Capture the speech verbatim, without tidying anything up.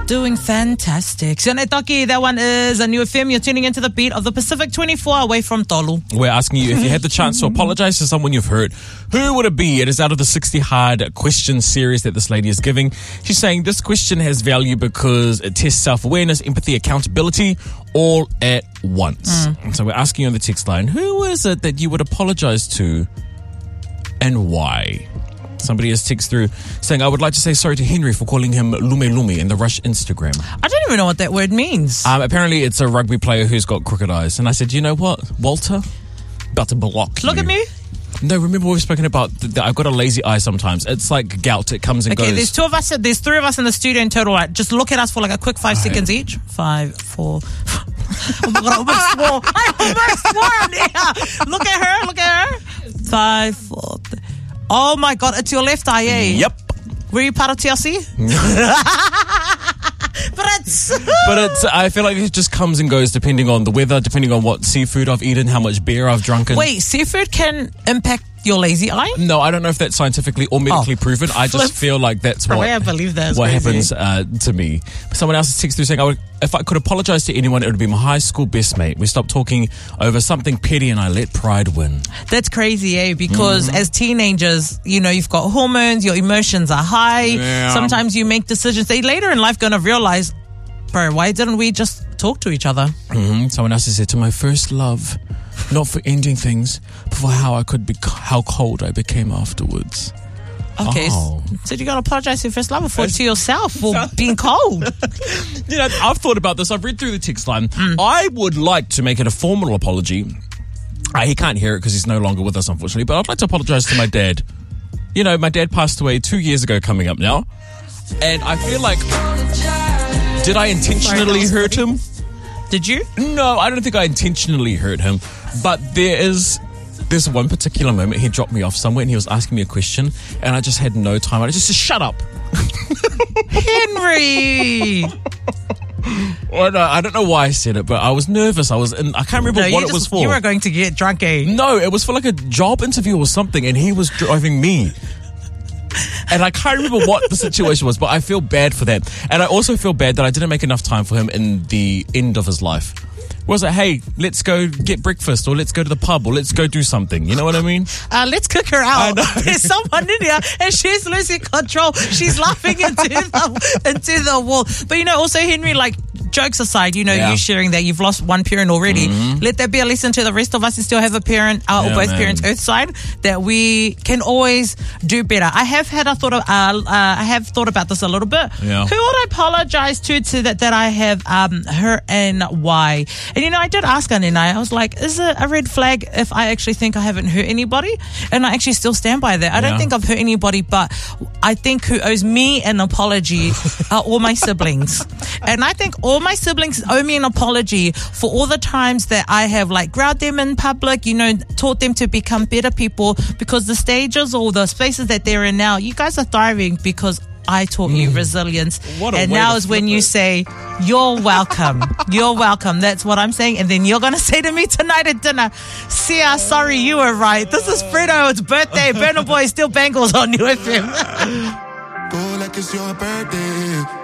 Doing fantastic. Sione Toki, that one is a New F M. You're tuning into the beat of the Pacific twenty-four away from Tolu. We're asking you if you had the chance to apologize to someone you've hurt, who would it be? It is out of the sixty hard question series that this lady is giving. She's saying this question has value because it tests self-awareness, empathy, accountability, all at once. Mm. And so we're asking you on the text line, who is it that you would apologize to and why? Somebody has text through saying, I would like to say sorry to Henry for calling him Lume Lume in the Rush Instagram. I don't even know what that word means. Um, apparently it's a rugby player who's got crooked eyes. And I said, you know what, Walter? About to block you. Look at me. No, remember we've spoken about th- th- I've got a lazy eye sometimes. It's like gout. It comes and okay, goes. Okay, there's two of us. There's three of us in the studio in total. Right? Just look at us for like a quick five I seconds each. Five, four. Oh my God, I almost swore. I almost swore on air. Look at her. Look at her. Five, four. Th- oh my God, it's your left eye, eh? Yep. Were you part of T L C? But it's but it's I feel like it just comes and goes depending on the weather, depending on what seafood I've eaten, how much beer I've drunken. Wait, seafood can impact your lazy eye? No, I don't know if that's scientifically or medically oh, proven. I just feel like that's what, I believe that what crazy. happens uh, to me. Someone else has texted through saying, I would, if I could apologize to anyone, it would be my high school best mate. We stopped talking over something petty and I let pride win. That's crazy, eh? Because mm-hmm. as teenagers, you know, you've got hormones, your emotions are high. Yeah. Sometimes you make decisions that later in life going to realize, bro, why didn't we just talk to each other? Mm-hmm. Someone else has said, to my first love, not for ending things, but for how I could be, how cold I became afterwards. Okay, oh. so you got to apologize to your first love for to yourself for being cold. You know, I've thought about this. I've read through the text line. Mm. I would like to make it a formal apology. Uh, he can't hear it because he's no longer with us, unfortunately. But I'd like to apologize to my dad. You know, my dad passed away two years ago coming up now. And I feel like, did I intentionally Sorry, hurt him? Did you? No, I don't think I intentionally hurt him. But there is this one particular moment he dropped me off somewhere and he was asking me a question and I just had no time. I just said, shut up. Henry! Well, no, I don't know why I said it, but I was nervous. I was, in, I can't remember no, what just, it was for. You were going to get drunk, eh? No, it was for like a job interview or something and he was driving me. And I can't remember what the situation was, but I feel bad for that. And I also feel bad that I didn't make enough time for him in the end of his life. Was it, hey, let's go get breakfast or let's go to the pub or let's go do something. You know what I mean? Uh, let's cook her out. There's someone in here and she's losing control. She's laughing into the, into the wall. But, you know, also, Henry, like, jokes aside, you know, yeah. you sharing that you've lost one parent already. Mm-hmm. Let that be a lesson to the rest of us who still have a parent uh, yeah, or both man. parents earth side, that we can always do better. I have had a thought of, uh, uh, I have thought about this a little bit. Yeah. Who would I apologize to, to that, that I have um, hurt and why? And, you know, I did ask Anina, I was like, is it a red flag if I actually think I haven't hurt anybody? And I actually still stand by that. I don't yeah. think I've hurt anybody, but I think who owes me an apology are all my siblings. And I think all my siblings owe me an apology for all the times that I have like growled them in public, you know, taught them to become better people, because the stages or the spaces that they're in now, you guys are thriving because I taught you mm. resilience. And now is when it. you say, you're welcome. You're welcome. That's what I'm saying. And then you're going to say to me tonight at dinner, Sia, sorry, you were right. This is Fredo. It's birthday. Burna Boy, still Bangles on U F M. Go like it's your birthday.